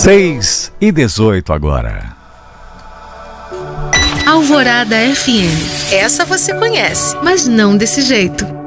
6h18 agora. Alvorada FM. Essa você conhece, mas não desse jeito.